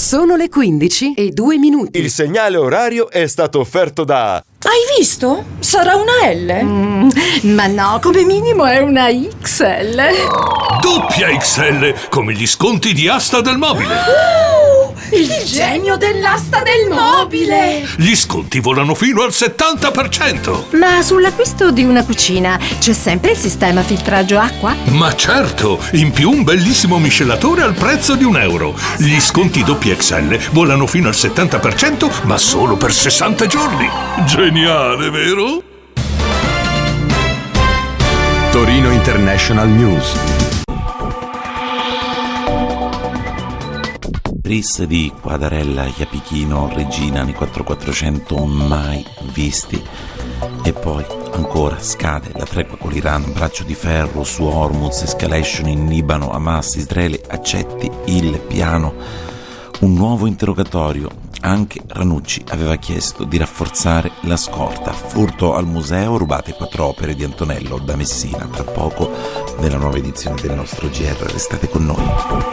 Sono le 15:02. Il segnale orario è stato offerto da... Hai visto? Sarà una L? Ma no, come minimo è una XL. Doppia XL, come gli sconti di Asta del Mobile. Il genio dell'asta del mobile! Gli sconti volano fino al 70%. Ma sull'acquisto di una cucina c'è sempre il sistema filtraggio acqua? Ma certo, in più un bellissimo miscelatore al prezzo di €1. Gli sconti doppia XL volano fino al 70%, ma solo per 60 giorni. Geniale, vero? Torino International News. Tris di Quadarella, Iapichino, Regina nei 4400 mai visti. E poi ancora scade la tregua con l'Iran, braccio di ferro su Hormuz, escalation in Libano, Hamas, Israele accetti il piano. Un nuovo interrogatorio. Anche Ranucci aveva chiesto di rafforzare la scorta. Furto al museo, rubate 4 opere di Antonello da Messina. Tra poco nella nuova edizione del nostro GR, restate con noi.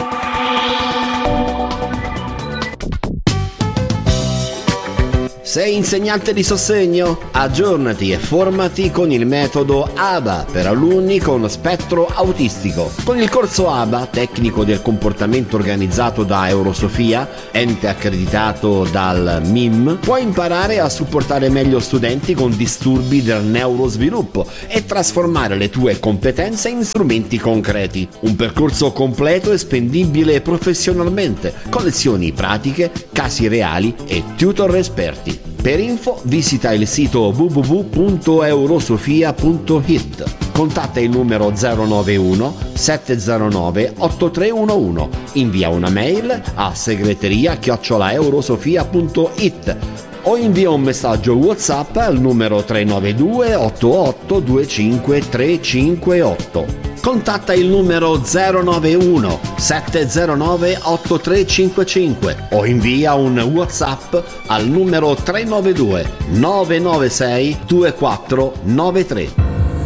Sei insegnante di sostegno? Aggiornati e formati con il metodo ABA per alunni con spettro autistico. Con il corso ABA, tecnico del comportamento organizzato da Eurosofia, ente accreditato dal MIM, puoi imparare a supportare meglio studenti con disturbi del neurosviluppo e trasformare le tue competenze in strumenti concreti. Un percorso completo e spendibile professionalmente, con lezioni pratiche, casi reali e tutor esperti. Per info visita il sito www.eurosofia.it. Contatta il numero 091 709 8311. Invia una mail a segreteria@eurosofia.it o invia un messaggio WhatsApp al numero 392 88 25 358. Contatta il numero 091 709 8355 o invia un WhatsApp al numero 392 996 2493.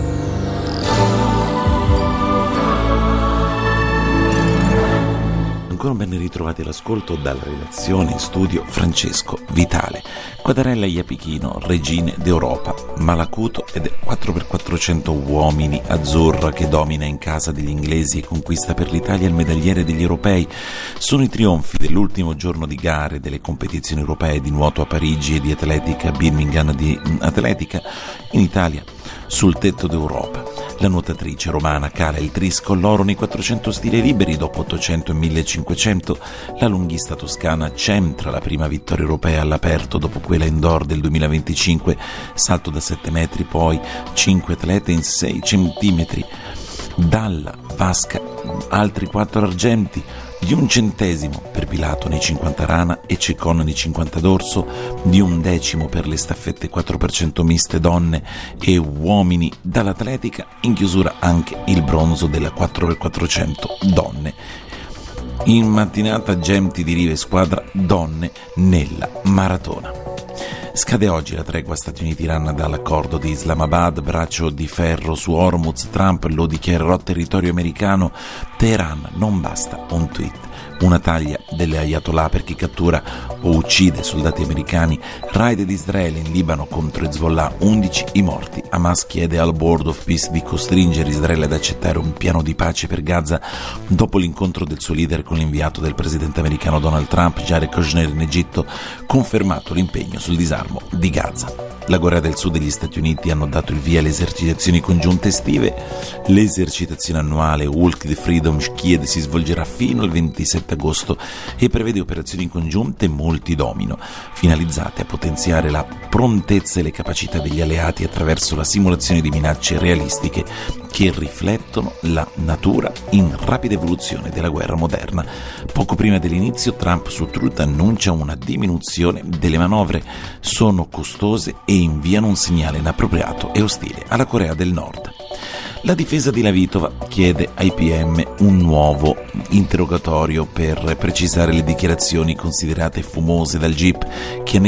Ancora ben ritrovati all'ascolto dalla redazione in studio Francesco Vitale. Quadarella e Iapichino, regine d'Europa, Malacuto ed 4x400 uomini, Azzurra che domina in casa degli inglesi e conquista per l'Italia il medagliere degli europei. Sono i trionfi dell'ultimo giorno di gare delle competizioni europee di nuoto a Parigi e di atletica a Birmingham, di atletica in Italia sul tetto d'Europa. La nuotatrice romana cala il tris con l'oro nei 400 stili liberi dopo 800 e 1500. La lunghista toscana centra la prima vittoria europea all'aperto dopo quella indoor del 2025. Salto da 7 metri, poi 5 atlete in 6 centimetri. Dalla vasca altri 4 argenti di 1 centesimo per Pilato nei 50 rana e Ceccon nei 50 dorso, di 1 decimo per le staffette 4% miste donne e uomini. Dall'atletica in chiusura anche il bronzo della 4x400 donne. In mattinata Gemti di Rive squadra donne nella maratona. Scade oggi la tregua Stati Uniti-Iran dall'accordo di Islamabad, braccio di ferro su Hormuz, Trump lo dichiarerà territorio americano. Teheran, non basta un tweet, una taglia delle Ayatollah per chi cattura o uccide soldati americani. Raid di Israele in Libano contro Hezbollah, 11 i morti. Hamas chiede al Board of Peace di costringere Israele ad accettare un piano di pace per Gaza dopo l'incontro del suo leader con l'inviato del presidente americano Donald Trump, Jared Kushner, in Egitto, confermato l'impegno sul disarmo di Gaza. La Corea del Sud e gli Stati Uniti hanno dato il via alle esercitazioni congiunte estive. L'esercitazione annuale Walk the Freedom Shkied si svolgerà fino al 27 agosto e prevede operazioni congiunte multidomino, finalizzate a potenziare la prontezza e le capacità degli alleati attraverso la simulazione di minacce realistiche che riflettono la natura in rapida evoluzione della guerra moderna. Poco prima dell'inizio, Trump su Truth annuncia una diminuzione delle manovre. Sono costose e inviano un segnale inappropriato e ostile alla Corea del Nord. La difesa di Lavitova chiede ai PM un nuovo interrogatorio per precisare le dichiarazioni considerate fumose dal GIP, che ha negato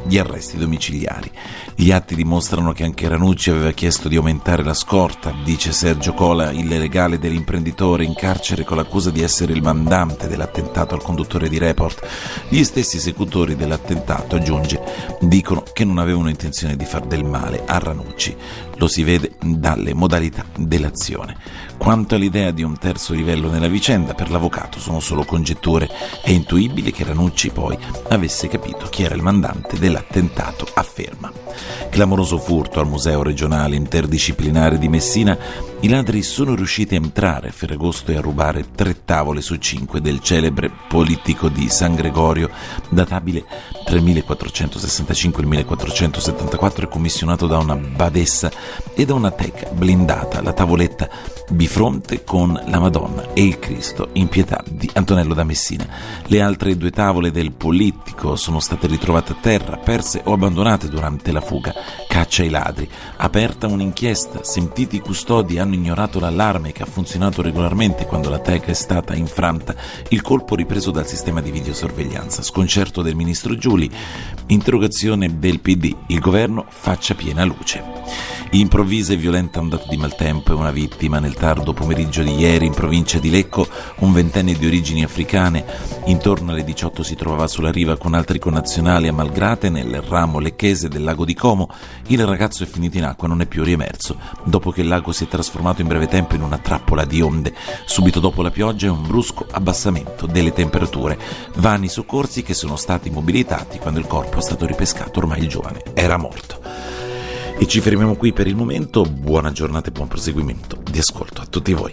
gli arresti domiciliari. Gli atti dimostrano che anche Ranucci aveva chiesto di aumentare la scorta, dice Sergio Cola, il legale dell'imprenditore in carcere con l'accusa di essere il mandante dell'attentato al conduttore di Report. Gli stessi esecutori dell'attentato, aggiunge, dicono che non avevano intenzione di far del male a Ranucci. Lo si vede dalle modalità dell'azione. Quanto all'idea di un terzo livello nella vicenda, per l'avvocato sono solo congetture. È intuibile che Ranucci poi avesse capito chi era il mandante dell'attentato, afferma. Clamoroso furto al Museo Regionale Interdisciplinare di Messina. I ladri sono riusciti a entrare a Ferragosto e a rubare 3 tavole su 5 del celebre Polittico di San Gregorio, databile tra il 1465 e il 1474 e commissionato da una badessa e da una teca blindata, la tavoletta bifronte con la Madonna e il Cristo in pietà di Antonello da Messina. Le altre 2 tavole del Polittico sono state ritrovate a terra, perse o abbandonate durante la fuga. Caccia ai ladri. Aperta un'inchiesta. Sentiti i custodi hanno ignorato l'allarme che ha funzionato regolarmente quando la teca è stata infranta. Il colpo ripreso dal sistema di videosorveglianza. Sconcerto del ministro Giuli. Interrogazione del PD. Il governo faccia piena luce. Improvvisa e violenta ondata di maltempo e una vittima nel tardo pomeriggio di ieri in provincia di Lecco, un 20enne di origini africane. Intorno alle 18 si trovava sulla riva con altri connazionali a Malgrate nel ramo lecchese del lago di Como. Il ragazzo è finito in acqua, non è più riemerso, dopo che il lago si è trasformato in breve tempo in una trappola di onde. Subito dopo la pioggia e un brusco abbassamento delle temperature. Vani soccorsi che sono stati mobilitati quando il corpo è stato ripescato, ormai il giovane era morto. E ci fermiamo qui per il momento. Buona giornata e buon proseguimento di ascolto a tutti voi.